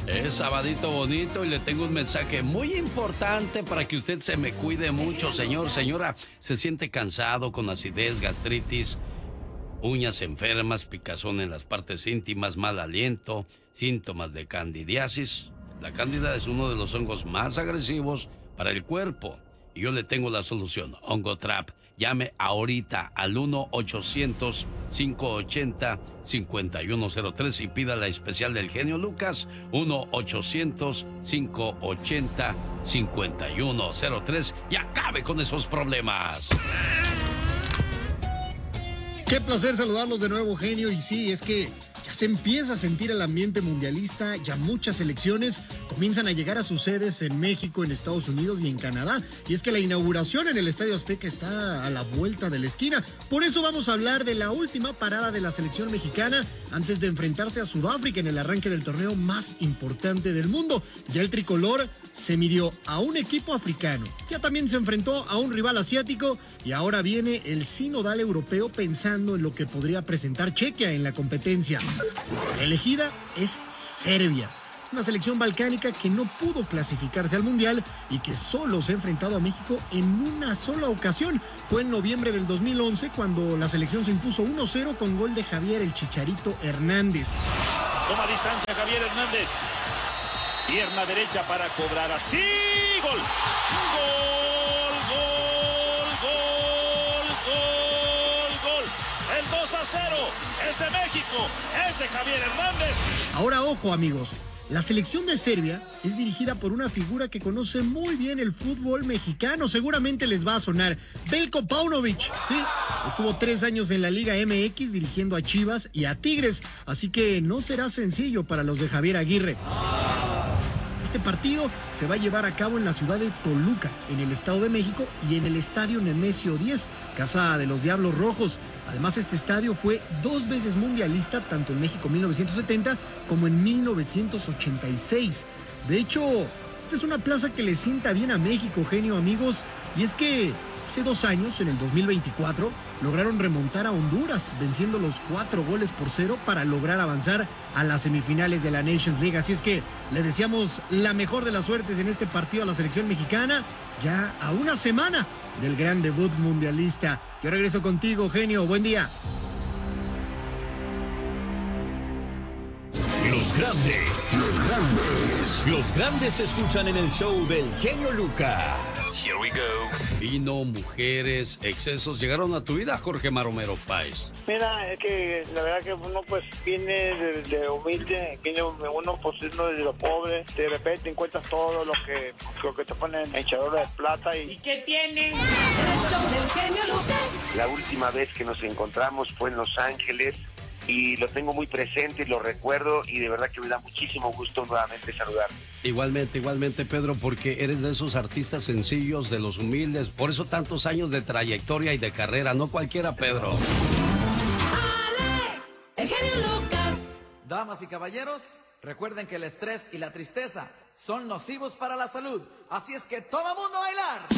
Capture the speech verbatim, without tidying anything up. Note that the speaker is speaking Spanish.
Es sabadito bonito y le tengo un mensaje muy importante para que usted se me cuide mucho, señor, señora. Se siente cansado, con acidez, gastritis, uñas enfermas, picazón en las partes íntimas, mal aliento, síntomas de candidiasis. La cándida es uno de los hongos más agresivos para el cuerpo. Y yo le tengo la solución, Ongotrap. Llame ahorita al uno ochocientos, cinco ochenta, cincuenta y uno cero tres y pida la especial del genio Lucas, uno ochocientos, cinco ochenta, cincuenta y uno cero tres, y acabe con esos problemas. Qué placer saludarlos de nuevo, genio. Y sí, es que ya se empieza a sentir el ambiente mundialista. Ya muchas selecciones comienzan a llegar a sus sedes en México, en Estados Unidos y en Canadá. Y es que la inauguración en el Estadio Azteca está a la vuelta de la esquina. Por eso vamos a hablar de la última parada de la selección mexicana antes de enfrentarse a Sudáfrica en el arranque del torneo más importante del mundo. Ya el tricolor se midió a un equipo africano, ya también se enfrentó a un rival asiático y ahora viene el sinodal europeo pensando en lo que podría presentar Chequia en la competencia. La elegida es Serbia, una selección balcánica que no pudo clasificarse al Mundial y que solo se ha enfrentado a México en una sola ocasión. Fue en noviembre del dos mil once cuando la selección se impuso uno cero con gol de Javier el Chicharito Hernández. Toma distancia Javier Hernández. Pierna derecha para cobrar así. ¡Gol! ¡Gol! ¡Gol! ¡Gol! ¡Gol! ¡Gol! El dos a cero es de México, es de Javier Hernández. Ahora ojo, amigos. La selección de Serbia es dirigida por una figura que conoce muy bien el fútbol mexicano. Seguramente les va a sonar. Veljko Paunovic, sí. Estuvo tres años en la Liga M X dirigiendo a Chivas y a Tigres. Así que no será sencillo para los de Javier Aguirre. Este partido se va a llevar a cabo en la ciudad de Toluca, en el Estado de México y en el Estadio Nemesio diez, casa de los Diablos Rojos. Además, este estadio fue dos veces mundialista, tanto en México mil novecientos setenta como en mil novecientos ochenta y seis. De hecho, esta es una plaza que le sienta bien a México, genio, amigos. Y es que hace dos años, en el dos mil veinticuatro, lograron remontar a Honduras, venciendo los cuatro goles por cero para lograr avanzar a las semifinales de la Nations League. Así es que le deseamos la mejor de las suertes en este partido a la selección mexicana, ya a una semana del gran debut mundialista. Yo regreso contigo, genio. Buen día. Los grandes, los grandes, los grandes se escuchan en el show del genio Lucas. Here we go. Vino, mujeres, excesos llegaron a tu vida, Jorge Maromero Páez. Mira, es que la verdad que uno pues viene de, de humilde, viene uno pues uno de lo pobre, de repente encuentras todo lo que, lo que te ponen en echadora de plata y... ¿Y qué tiene? El show del genio Lucas. La última vez que nos encontramos fue en Los Ángeles y lo tengo muy presente y lo recuerdo y de verdad que me da muchísimo gusto nuevamente saludar. Igualmente, igualmente, Pedro, porque eres de esos artistas sencillos, de los humildes, por eso tantos años de trayectoria y de carrera, no cualquiera, Pedro. Alex, el genio Lucas. Damas y caballeros, recuerden que el estrés y la tristeza son nocivos para la salud, así es que todo mundo a bailar.